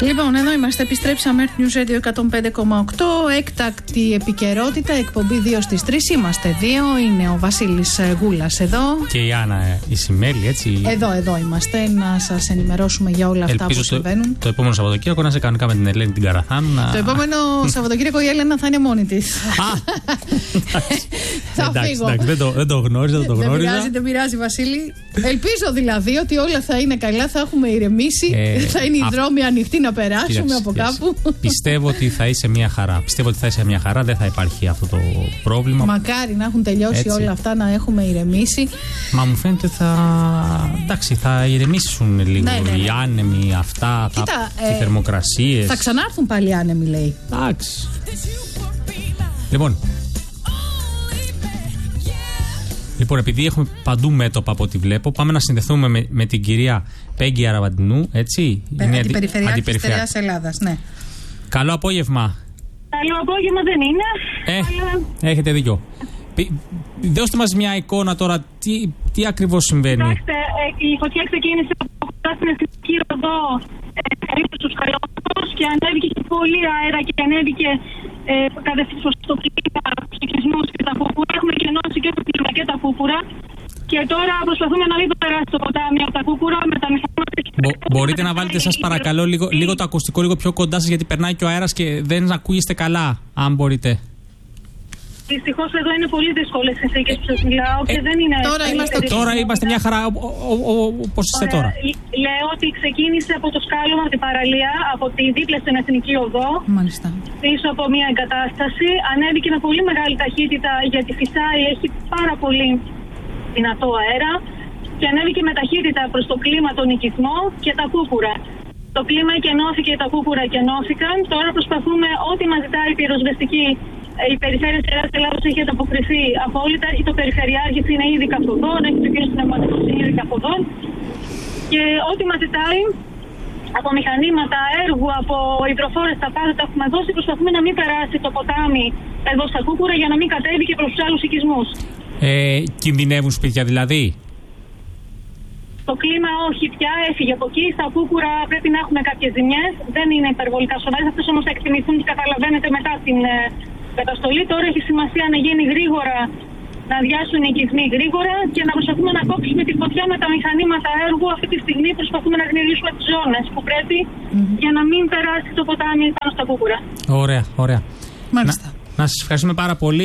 Λοιπόν, εδώ είμαστε. Επιστρέψαμε. Earth News Radio 105,8. Έκτακτη επικαιρότητα. Εκπομπή 2 στις 3. Είμαστε 2. Είναι ο Βασίλης Γούλας εδώ. Και η Άννα Ισημέλη, έτσι. Εδώ είμαστε. Να σας ενημερώσουμε για όλα αυτά που συμβαίνουν. Το επόμενο Σαββατοκύριακο να σε κανονικά με την Ελένη την Καραθάνου. Το επόμενο Σαββατοκύριακο η Έλενα θα είναι μόνη της. Θα φύγω. Δεν το γνώριζα, Δεν πειράζει, Βασίλη. Ελπίζω δηλαδή ότι όλα θα είναι καλά, θα έχουμε ηρεμήσει. Θα είναι οι δρόμοι ανοιχτοί να περάσουμε από κάπου. Πιστεύω ότι θα είσαι μια χαρά. Δεν θα υπάρχει αυτό το πρόβλημα. Μακάρι να έχουν τελειώσει όλα αυτά, να έχουμε ηρεμήσει. Μα μου φαίνεται θα ηρεμήσουν λίγο οι άνεμοι αυτά, οι θερμοκρασίες. Θα ξανάρθουν πάλι οι άνεμοι, λέει. Εντάξει. Λοιπόν, επειδή έχουμε παντού μέτωπα από ό,τι βλέπω, πάμε να συνδεθούμε με την κυρία Πέγγι Αραβαντινού, έτσι. Αντιπεριφερειάρχης της Στερεάς Ελλάδας, ναι. Καλό απόγευμα. Καλό απόγευμα δεν είναι. Έχετε δίκιο. Δώστε μας μια εικόνα τώρα, τι ακριβώς συμβαίνει. Κοιτάξτε, η φωτιά ξεκίνησε από την εθνική οδό περίπου στους Καλιόπουλους και ανέβηκε και πολύ αέρα και ανέβηκε κατευθείαν στο κλίμα, στους οικισμούς και τα φούπουρα. Έχουμε κενώσει και το κλίμα και τα φούπουρα. Και τώρα προσπαθούμε να μην το περάσει το ποτάμι από τα κούκουρα με τα μηχανήματα. Μπορείτε να βάλετε, σας παρακαλώ, λίγο το ακουστικό λίγο πιο κοντά σας, γιατί περνάει και ο αέρας και δεν ακούγεστε καλά, αν μπορείτε. Δυστυχώς εδώ είναι πολύ δύσκολες συνθήκες που σας μιλάω και δεν είναι. Τώρα είμαστε μια χαρά, όπως είστε τώρα. Λέω ότι ξεκίνησε από το σκάλωμα από την παραλία, από τη δίπλα στην εθνική οδό. Μάλιστα. Πίσω από μια εγκατάσταση. Ανέβηκε με πολύ μεγάλη ταχύτητα γιατί φυσάει, έχει πάρα πολύ δυνατό αέρα. Και ανέβηκε με ταχύτητα προς το κλίμα, τον οικισμό και τα κούκουρα. Το κλίμα εκενώθηκε, τα κούκουρα εκενώθηκαν. Τώρα προσπαθούμε ό,τι μας ζητάει η πυροσβεστική. Η περιφέρεια της Ελλάδας έχει ανταποκριθεί απόλυτα. Το Περιφερειάρχης είναι ήδη καυδόν, έχει ξεκινήσει το πνευματικό ήδη καυδόν. Και ό,τι μας ζητάει από μηχανήματα, έργου, από υδροφόρες, τα πάντα τα έχουμε δώσει. Προσπαθούμε να μην περάσει το ποτάμι εδώ στα κούκουρα για να μην κατέβει και προς τους άλλους οικισμούς. Κινδυνεύουν σπίτια δηλαδή? Το κλίμα όχι πια, έφυγε από εκεί. Στα κούκουρα πρέπει να έχουμε κάποιες ζημιές. Δεν είναι υπερβολικά σοβαρές. Αυτές όμως θα εκτιμηθούν και καταλαβαίνετε μετά την καταστολή. Τώρα έχει σημασία να γίνει γρήγορα, να αδειάσουν οι οικισμοί γρήγορα και να προσπαθούμε να κόψουμε τη φωτιά με τα μηχανήματα έργου. Αυτή τη στιγμή προσπαθούμε να γνωρίσουμε τις ζώνες που πρέπει για να μην περάσει το ποτάμι πάνω στα κούκουρα. Ωραία. Μάλιστα. Να σας ευχαριστούμε πάρα πολύ.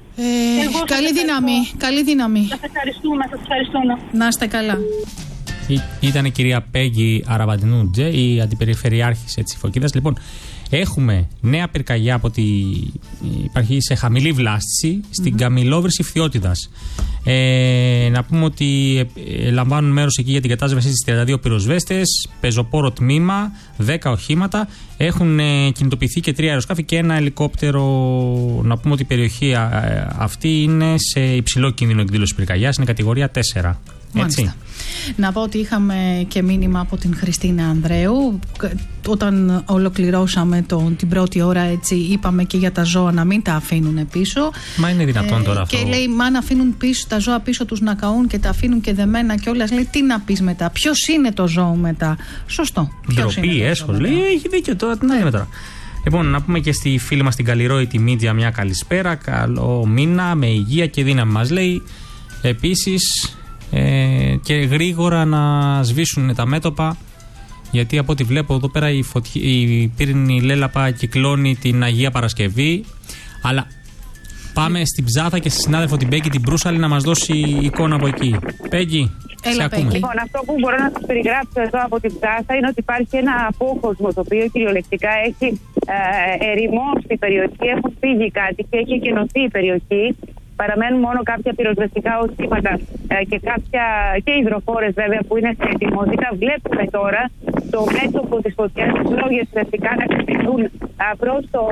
Καλή δύναμη. Σας ευχαριστούμε. Να είστε καλά. Ήταν η κυρία Πέγγι Αραβαντινού, η αντιπεριφερειάρχης Φωκίδας. Λοιπόν, έχουμε νέα πυρκαγιά από ότι υπάρχει σε χαμηλή βλάστηση στην Καμιλόβρηση Φθιώτιδας. Να πούμε ότι λαμβάνουν μέρος εκεί για την κατάσβεση στις 32 πυροσβέστες, πεζοπόρο τμήμα, 10 οχήματα. Έχουν κινητοποιηθεί και 3 αεροσκάφη και ένα ελικόπτερο. Να πούμε ότι η περιοχή αυτή είναι σε υψηλό κίνδυνο εκδήλωση πυρκαγιάς, είναι κατηγορία 4. Μάλιστα. Να πω ότι είχαμε και μήνυμα από την Χριστίνα Ανδρέου. Όταν ολοκληρώσαμε την πρώτη ώρα, έτσι, είπαμε και για τα ζώα να μην τα αφήνουν πίσω. Μα είναι δυνατόν τώρα αυτό? Και λέει, μα αν αφήνουν πίσω τα ζώα πίσω τους να καούν και τα αφήνουν και δεμένα κιόλας, λέει, τι να πεις μετά? Ποιος είναι το ζώο μετά? Σωστό. Ντροπή, έσχος. Λέει, έχει δίκιο τώρα, τι να λέμε τώρα. Λοιπόν, να πούμε και στη φίλη μας την Καλλιρόητη Μίντια μια καλησπέρα. Καλό μήνα, με υγεία και δύναμη μας λέει. Επίσης, και γρήγορα να σβήσουν τα μέτωπα, γιατί από ό,τι βλέπω εδώ πέρα η πύρινη λέλαπα κυκλώνει την Αγία Παρασκευή. Αλλά πάμε στην Ψάθα και στη συνάδελφο την Πέγγι την Μπρούσαλη να μας δώσει εικόνα από εκεί. Πέγγι, σε ακούμε. Λοιπόν, αυτό που μπορώ να σας περιγράψω εδώ από την Ψάθα είναι ότι υπάρχει ένα απόκοσμο το οποίο κυριολεκτικά έχει ερημώσει η περιοχή, έχουν φύγει κάτι και έχει εκενωθεί η περιοχή. Παραμένουν μόνο κάποια πυροσβεστικά οχήματα και υδροφόρες βέβαια που είναι σε ετοιμότητα. Βλέπουμε τώρα το μέτωπο της φωτιάς, τις λόγιες φυσικά να κατευθυνθούν προς το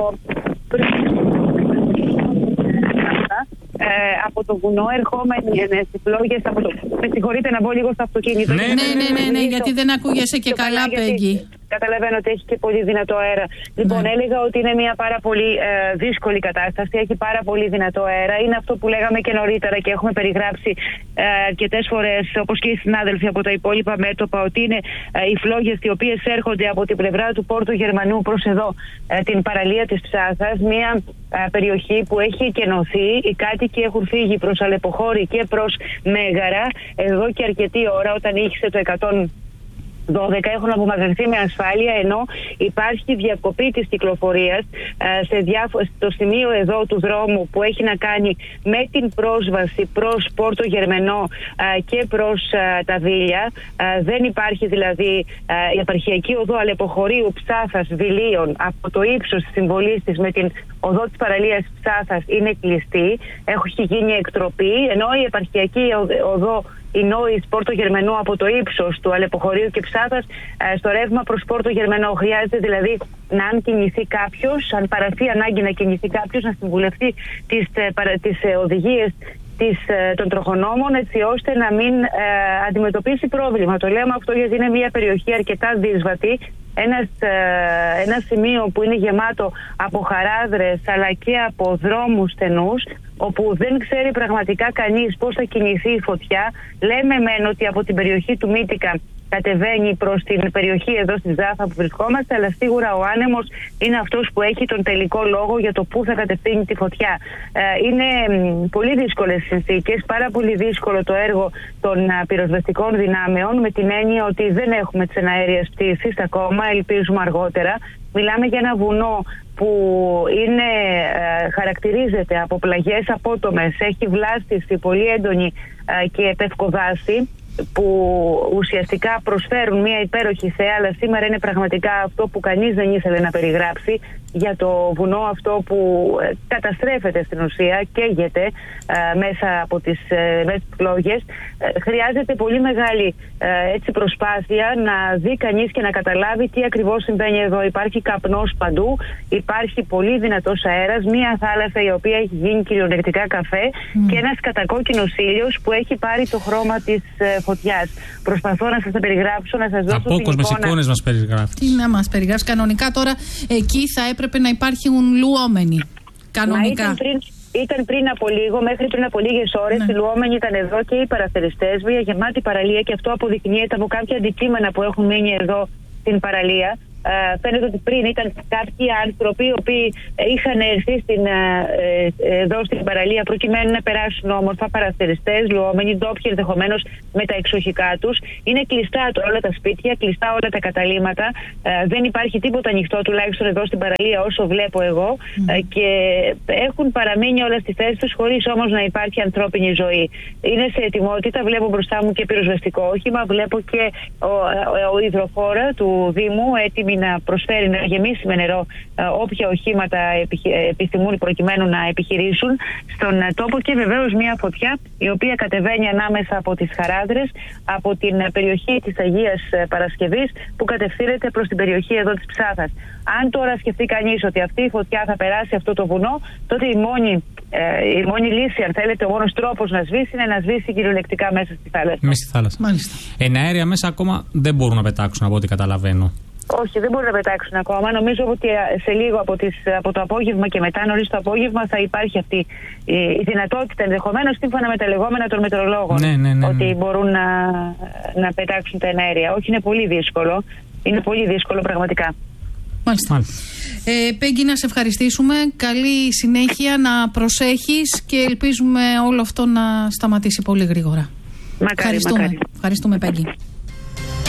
από το βουνό ερχόμενες φλόγες από το... Με συγχωρείτε να μπω λίγο στο αυτοκίνητο. Ναι, γιατί δεν ακούγεσαι και καλά, Πέγγι. Καταλαβαίνω ότι έχει και πολύ δυνατό αέρα. Λοιπόν, έλεγα ότι είναι μια πάρα πολύ δύσκολη κατάσταση. Έχει πάρα πολύ δυνατό αέρα. Είναι αυτό που λέγαμε και νωρίτερα και έχουμε περιγράψει αρκετές φορές, όπως και οι συνάδελφοι από τα υπόλοιπα μέτωπα, ότι είναι οι φλόγες οι οποίες έρχονται από την πλευρά του Πόρτου Γερμανού προς εδώ, την παραλία της Ψάθας. Μια περιοχή που έχει εκενωθεί. Οι κάτοικοι έχουν φύγει προς Αλεποχώρη και προς Μέγαρα εδώ και αρκετή ώρα, όταν ήχησε το 112, έχουν απομακρυνθεί με ασφάλεια, ενώ υπάρχει διακοπή της κυκλοφορίας στο σημείο εδώ του δρόμου που έχει να κάνει με την πρόσβαση προς Πόρτο Γερμενό και προς τα Δήλια. Δεν υπάρχει δηλαδή η επαρχιακή οδό Αλεποχωρίου Ψάθας Βιλίων από το ύψος της συμβολής της με την οδό της παραλίας Ψάθας είναι κλειστή, έχει γίνει εκτροπή, ενώ η επαρχιακή οδό η Νόης Πόρτο Γερμενό από το ύψος του Αλεποχωρίου και Ψάθας στο ρεύμα προς Πόρτο Γερμενό. Χρειάζεται δηλαδή να αν κινηθεί κάποιος, αν παραστεί ανάγκη να κινηθεί κάποιος, να συμβουλευτεί τις οδηγίες των τροχονόμων, έτσι ώστε να μην αντιμετωπίσει πρόβλημα. Το λέμε αυτό γιατί είναι μια περιοχή αρκετά δύσβατη, ένα σημείο που είναι γεμάτο από χαράδρες αλλά και από δρόμους στενούς, όπου δεν ξέρει πραγματικά κανείς πώς θα κινηθεί η φωτιά. Λέμε μεν ότι από την περιοχή του Μύτικα κατεβαίνει προς την περιοχή εδώ στη Ζάφα που βρισκόμαστε, αλλά σίγουρα ο άνεμος είναι αυτός που έχει τον τελικό λόγο για το πού θα κατευθύνει τη φωτιά. Είναι πολύ δύσκολες συνθήκες, πάρα πολύ δύσκολο το έργο των πυροσβεστικών δυνάμεων, με την έννοια ότι δεν έχουμε τις εναέριες πτήσεις ακόμα, ελπίζουμε αργότερα. Μιλάμε για ένα βουνό που χαρακτηρίζεται από πλαγιές απότομες, έχει βλάστηση πολύ έντονη και πευκοδάση, που ουσιαστικά προσφέρουν μια υπέροχη θέα, αλλά σήμερα είναι πραγματικά αυτό που κανείς δεν ήθελε να περιγράψει για το βουνό αυτό που καταστρέφεται στην ουσία, καίγεται μέσα από τις φλόγες. Χρειάζεται πολύ μεγάλη προσπάθεια να δει κανείς και να καταλάβει τι ακριβώς συμβαίνει εδώ. Υπάρχει καπνός παντού, υπάρχει πολύ δυνατός αέρας, μια θάλασσα η οποία έχει γίνει κυριολεκτικά καφέ και ένας κατακόκκινος ήλιος που έχει πάρει το χρώμα της φωτιάς. Προσπαθώ να σας τα περιγράψω, να σας δώσω την εικόνα. Εικόνες μας περιγράφει. Τι να μας περιγράψει κανονικά τώρα, εκεί θα έπρεπε να υπάρχουν λουόμενοι. Κανονικά. Ήταν πριν από λίγο, μέχρι πριν από λίγες ώρες, οι λουόμενοι ήταν εδώ και οι παραθεριστές, μια γεμάτη παραλία, και αυτό αποδεικνύεται από κάποια αντικείμενα που έχουν μείνει εδώ στην παραλία. Φαίνεται ότι πριν ήταν κάποιοι άνθρωποι οι οποίοι είχαν έρθει εδώ στην παραλία προκειμένου να περάσουν όμορφα, παραθεριστές, λουόμενοι, ντόπιοι ενδεχομένως με τα εξοχικά τους. Είναι κλειστά τώρα όλα τα σπίτια, κλειστά όλα τα καταλύματα. Δεν υπάρχει τίποτα ανοιχτό, τουλάχιστον εδώ στην παραλία, όσο βλέπω εγώ. Και έχουν παραμείνει όλα στη θέση τους, χωρίς όμως να υπάρχει ανθρώπινη ζωή. Είναι σε ετοιμότητα, βλέπω μπροστά μου και πυροσβεστικό όχημα, βλέπω και ο υδροφόρα του Δήμου έτοιμη να προσφέρει, να γεμίσει με νερό όποια οχήματα επιθυμούν προκειμένου να επιχειρήσουν στον τόπο, και βεβαίως μια φωτιά η οποία κατεβαίνει ανάμεσα από τις χαράδρες από την περιοχή της Αγίας Παρασκευής που κατευθύνεται προς την περιοχή εδώ της Ψάθας. Αν τώρα σκεφτεί κανείς ότι αυτή η φωτιά θα περάσει αυτό το βουνό, τότε η μόνη λύση, αν θέλετε, ο μόνος τρόπος να σβήσει είναι να σβήσει κυριολεκτικά μέσα στη θάλασσα. Μέσα στη θάλασσα. Μάλιστα. Εναέρια μέσα ακόμα δεν μπορούν να πετάξουν, από ό,τι καταλαβαίνω. Όχι, δεν μπορούν να πετάξουν ακόμα. Νομίζω ότι σε λίγο από το απόγευμα και μετά, νωρίς το απόγευμα, θα υπάρχει αυτή η δυνατότητα, ενδεχομένως σύμφωνα με τα λεγόμενα των μετεωρολόγων, ότι μπορούν να πετάξουν τα εναέρια. Όχι, είναι πολύ δύσκολο. Είναι πολύ δύσκολο πραγματικά. Μάλιστα. Πέγγι, να σε ευχαριστήσουμε. Καλή συνέχεια, να προσέχεις και ελπίζουμε όλο αυτό να σταματήσει πολύ γρήγορα. Μακάρι. Ευχαριστούμε, Πέγγι.